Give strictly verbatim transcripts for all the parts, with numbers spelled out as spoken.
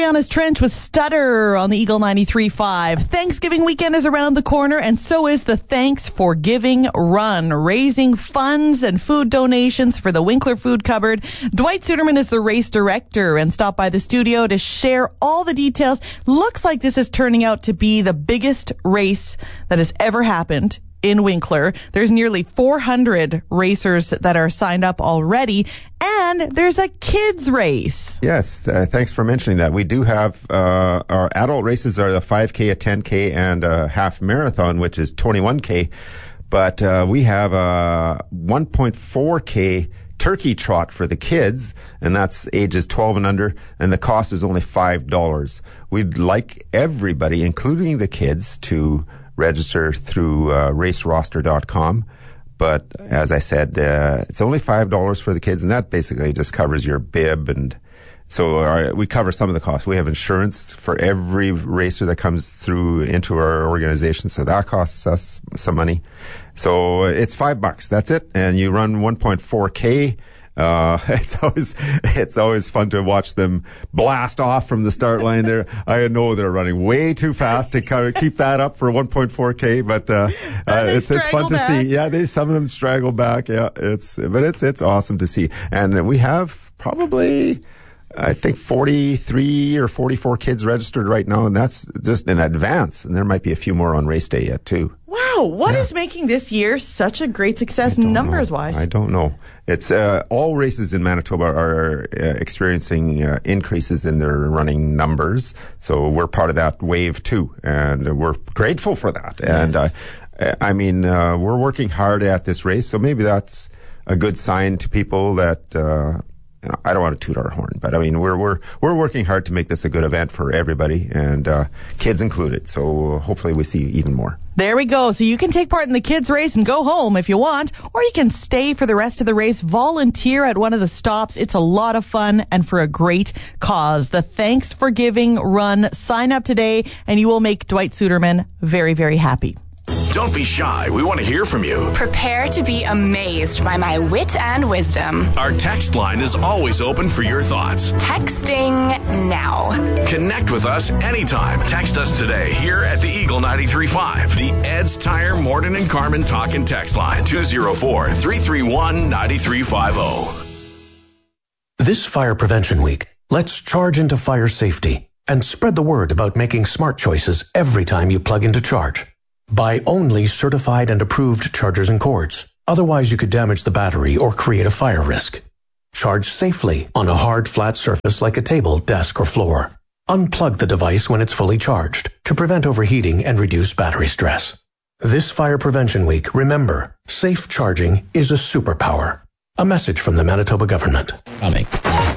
Mariana's Trench with Stutter on the Eagle ninety-three point five. Thanksgiving weekend is around the corner, and so is the Thanks for Giving Run, raising funds and food donations for the Winkler Food Cupboard. Dwight Suderman is the race director and stopped by the studio to share all the details. Looks like this is turning out to be the biggest race that has ever happened in Winkler. There's nearly four hundred racers that are signed up already, and there's a kids race. Yes, uh, thanks for mentioning that. We do have uh, our adult races are the five K, a ten K, and a half marathon, which is twenty-one K. But uh, we have a one point four K turkey trot for the kids, and that's ages twelve and under, and the cost is only five dollars. We'd like everybody, including the kids, to register through uh, race roster dot com. But as I said, uh, it's only five dollars for the kids, and that basically just covers your bib. And so our, we cover some of the costs. We have insurance for every racer that comes through into our organization, so that costs us some money. So it's five bucks. That's it. And you run one point four K. Uh, it's always, it's always fun to watch them blast off from the start line there. I know they're running way too fast to kind of keep that up for one point four K, but, uh, uh it's, it's fun to back. see. Yeah, they, some of them straggle back. Yeah, it's, but it's, it's awesome to see. And we have probably, I think forty-three or forty-four kids registered right now, and that's just in advance. And there might be a few more on race day yet too. Wow, what yeah. is making this year such a great success numbers know. wise? I don't know. It's uh, all races in Manitoba are uh, experiencing uh, increases in their running numbers, so we're part of that wave too, and we're grateful for that. Yes. And uh, I mean, uh, we're working hard at this race, so maybe that's a good sign to people that. Uh, You know, I don't want to toot our horn, but I mean, we're we're we're working hard to make this a good event for everybody, and uh, kids included. So hopefully, we see even more. There we go. So you can take part in the kids race and go home if you want, or you can stay for the rest of the race, volunteer at one of the stops. It's a lot of fun and for a great cause. The Thanks for Giving Run. Sign up today, and you will make Dwight Suderman very, very happy. Don't be shy. We want to hear from you. Prepare to be amazed by my wit and wisdom. Our text line is always open for your thoughts. Texting now. Connect with us anytime. Text us today here at the Eagle ninety-three point five. The Ed's Tire Morton and Carmen Talk and Text line. two oh four, three three one, nine three five oh. This Fire Prevention Week, let's charge into fire safety and spread the word about making smart choices every time you plug in to charge. Buy only certified and approved chargers and cords. Otherwise, you could damage the battery or create a fire risk. Charge safely on a hard, flat surface like a table, desk, or floor. Unplug the device when it's fully charged to prevent overheating and reduce battery stress. This Fire Prevention Week, remember, safe charging is a superpower. A message from the Manitoba government. Coming.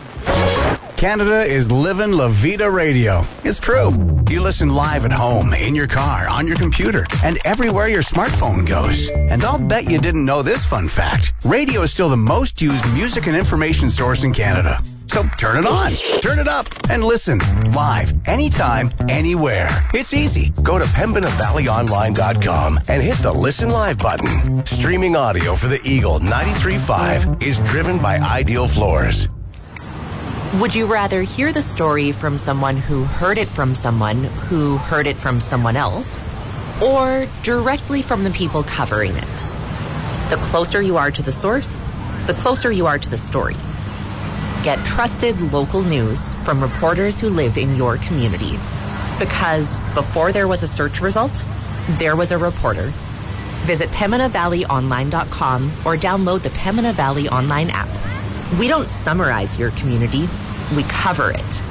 Canada is living La Vida Radio. It's true. You listen live at home, in your car, on your computer, and everywhere your smartphone goes. And I'll bet you didn't know this fun fact. Radio is still the most used music and information source in Canada. So turn it on, turn it up, and listen live, anytime, anywhere. It's easy. Go to pembina valley online dot com and hit the Listen Live button. Streaming audio for the Eagle ninety-three point five is driven by Ideal Floors. Would you rather hear the story from someone who heard it from someone who heard it from someone else, or directly from the people covering it? The closer you are to the source, the closer you are to the story. Get trusted local news from reporters who live in your community. Because before there was a search result, there was a reporter. Visit pembina valley online dot com or download the Pembina Valley Online app. We don't summarize your community, we cover it.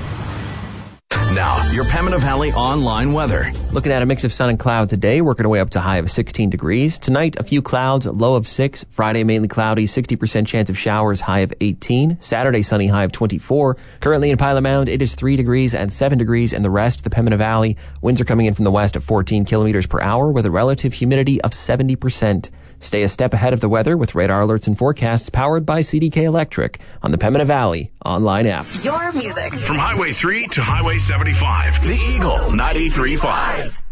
Now, your Pembina Valley online weather. Looking at a mix of sun and cloud today, working our way up to a high of sixteen degrees. Tonight, a few clouds, low of six. Friday, mainly cloudy, sixty percent chance of showers, high of eighteen. Saturday, sunny, high of twenty-four. Currently in Pilot Mound, it is three degrees and seven degrees in the rest of the Pembina Valley. Winds are coming in from the west at fourteen kilometers per hour with a relative humidity of seventy percent. Stay a step ahead of the weather with radar alerts and forecasts powered by C D K Electric on the Pembina Valley online app. Your music. From Highway three to Highway seventy-five, the Eagle ninety-three point five.